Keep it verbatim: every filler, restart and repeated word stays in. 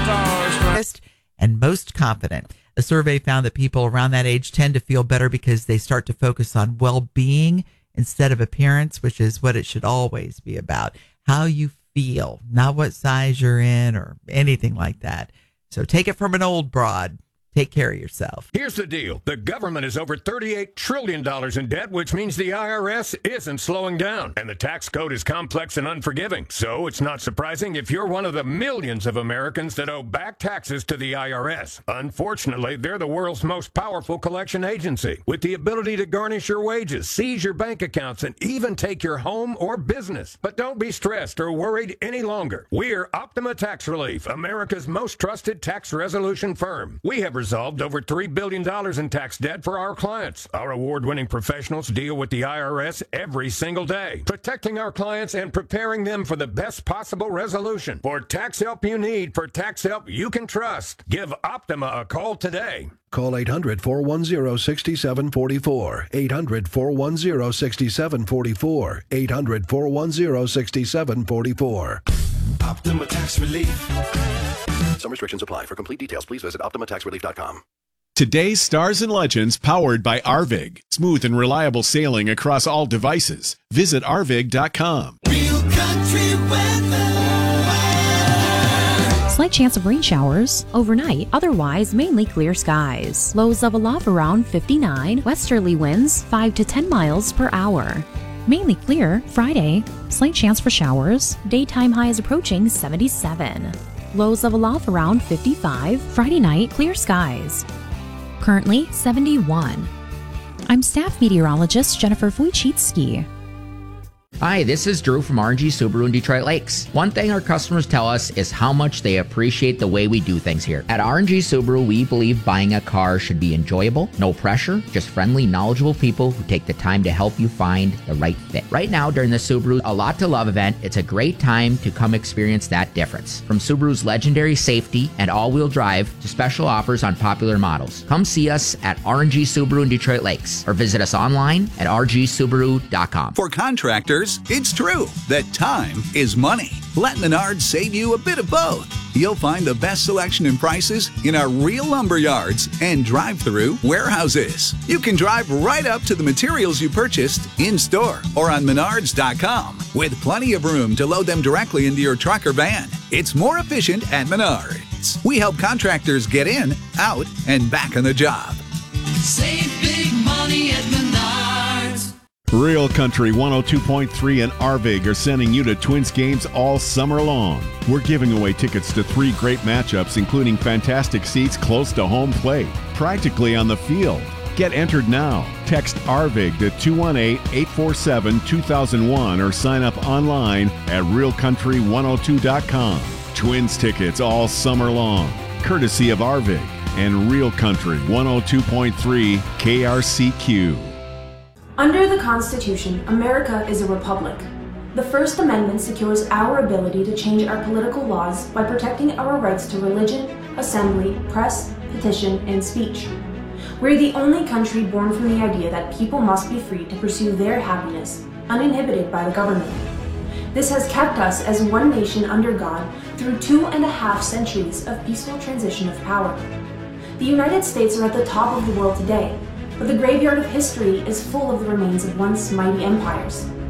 and most confident. A survey found that people around that age tend to feel better because they start to focus on well-being instead of appearance, which is what it should always be about. How you feel, not what size you're in or anything like that. So take it from an old broad. Take care of yourself. Here's the deal. The government is over thirty-eight trillion dollars in debt, which means the I R S isn't slowing down. And the tax code is complex and unforgiving. So it's not surprising if you're one of the millions of Americans that owe back taxes to the I R S. Unfortunately, they're the world's most powerful collection agency, with the ability to garnish your wages, seize your bank accounts, and even take your home or business. But don't be stressed or worried any longer. We're Optima Tax Relief, America's most trusted tax resolution firm. We have resolved over three billion dollars in tax debt for our clients. Our award-winning professionals deal with the I R S every single day, protecting our clients and preparing them for the best possible resolution. For tax help you need, for tax help you can trust, give Optima a call today. Call eight hundred, four one zero, six seven four four. eight hundred, four one zero, six seven four four. eight hundred, four one zero, six seven four four. Optima Tax Relief. Some restrictions apply. For complete details, please visit optima tax relief dot com. Today's Stars and Legends, powered by Arvig. Smooth and reliable sailing across all devices. Visit arvig dot com. Real country weather. Slight chance of rain showers overnight, otherwise mainly clear skies. Lows level off around fifty-nine, westerly winds five to ten miles per hour. Mainly clear Friday, slight chance for showers, daytime highs approaching seventy-seven. Lows level off around fifty-five, Friday night clear skies. Currently seventy-one. I'm staff meteorologist Jennifer Wojcicki. Hi, this is Drew from R and G Subaru in Detroit Lakes. One thing our customers tell us is how much they appreciate the way we do things here. At R and G Subaru, we believe buying a car should be enjoyable, no pressure, just friendly, knowledgeable people who take the time to help you find the right fit. Right now, during the Subaru A Lot to Love event, it's a great time to come experience that difference. From Subaru's legendary safety and all-wheel drive to special offers on popular models. Come see us at R and G Subaru in Detroit Lakes or visit us online at r g subaru dot com. For contractors, it's true that time is money. Let Menards save you a bit of both. You'll find the best selection and prices in our real lumber yards and drive-through warehouses. You can drive right up to the materials you purchased in-store or on menards dot com with plenty of room to load them directly into your truck or van. It's more efficient at Menards. We help contractors get in, out, and back on the job. Save big money at Menards. Real Country one oh two point three and Arvig are sending you to Twins games all summer long. We're giving away tickets to three great matchups, including fantastic seats close to home plate, practically on the field. Get entered now. Text Arvig to two one eight, eight four seven, two thousand one or sign up online at real country one oh two dot com. Twins tickets all summer long, courtesy of Arvig and Real Country one oh two point three K R C Q. Under the Constitution, America is a republic. The First Amendment secures our ability to change our political laws by protecting our rights to religion, assembly, press, petition, and speech. We're the only country born from the idea that people must be free to pursue their happiness, uninhibited by the government. This has kept us as one nation under God through two and a half centuries of peaceful transition of power. The United States are at the top of the world today, but the graveyard of history is full of the remains of once mighty empires.